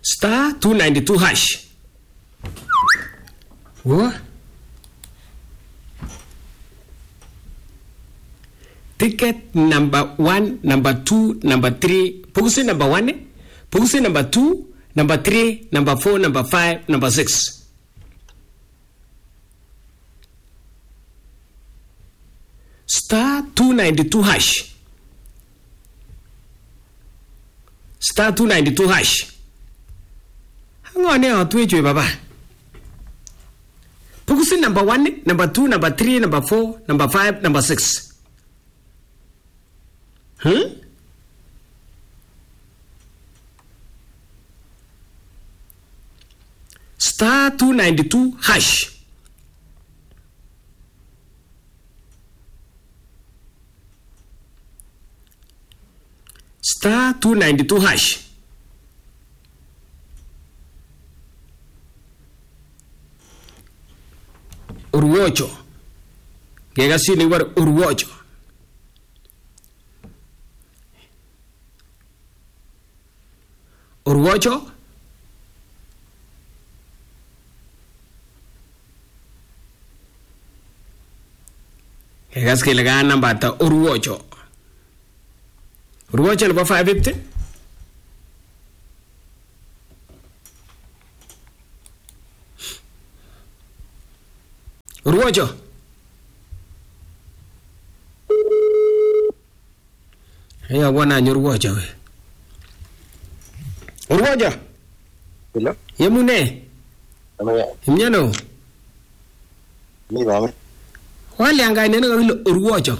Star 292 hash. What? Ticket number 1, number 2, number 3. Puguse number 1. Puguse number 2, number 3, number 4, number 5, number 6. Star 292 hash. Star 292 hash. Hang on here, Twitch, Baba. Puguse number 1, number 2, number 3, number 4, number 5, number 6. Star 292 hash. Star 292 hash. Uruocho. Llega sin igual Uruocho. Uruocho. Llega que le gana bata Uruocho. Uruocho le va a 550. Uruocho. Ella buena Uruocho. Uruocho. Hello. Yemune. Himnyano. Mi baba. Wale anga neno Uruocho.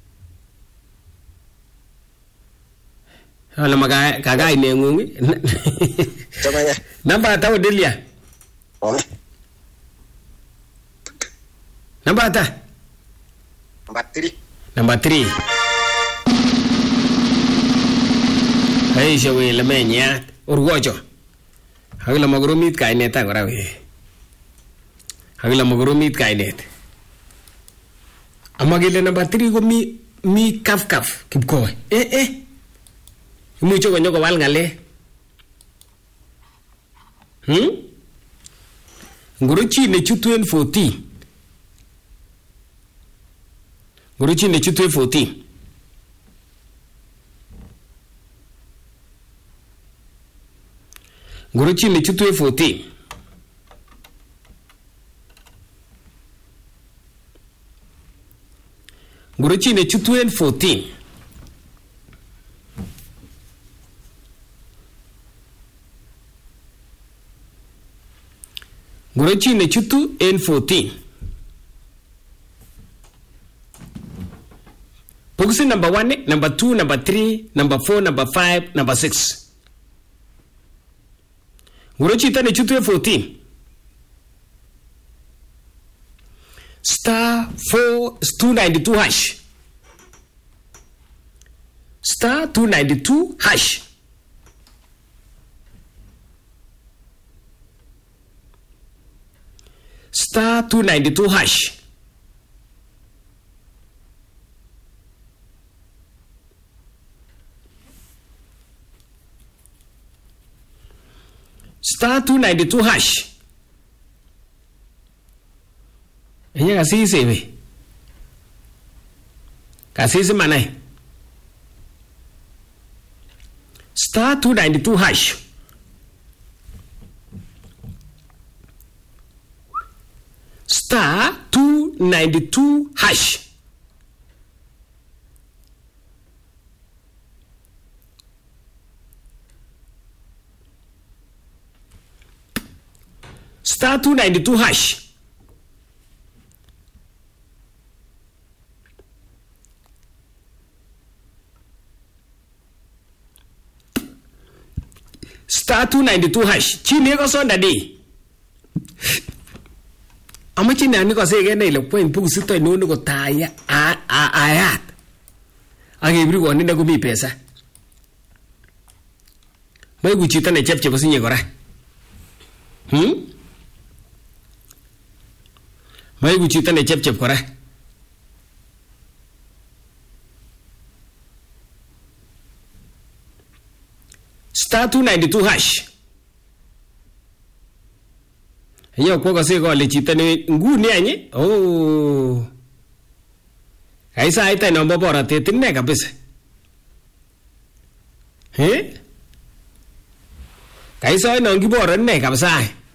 Hala maga kagai ne ngungi. Chama ya. Namba tahu Delia. Oh. Namba ata? Number 3. Hey, shawe la menya Uruocho. Hagla magurumit kaineta gorawe. Hagla magurumit kainet. Amagile number 3 go mi kaf kipko. Mucho ko nyoko wal ngale. Nguruchi ne chutuen 14. Nguruchi ne chutuen 14. Nguruchi ne chutuen 14. Nguruchi ne chutuen 14. Nguruchi ne chutu en 14. Puguse number 1, number 2, number 3, number 4, number 5, number 6. Nguruchi ne chutu en 14. Star 292 hash. Star 292 hash. Star 292 hash. Star 292 hash. Enya kasisi we. Kasisi manai. Star 292 hash. Star 292 hash. Star 292 hash. Star 292 hash. Chini ko sonda di. Amachi na niko sege na ile point pugu sito ino niko taya ayat. Agi ibri ko nina gumi pesa. Mai guchita ne chep chepo sinye kora. Mai guchita ne chep kora. Star 292 hash. Yo kwa kase kole chito ne nguni any. Oh. Kaisa ita nombo borotet inne kabisa. Kaisa ino ngiboro inne kabisa.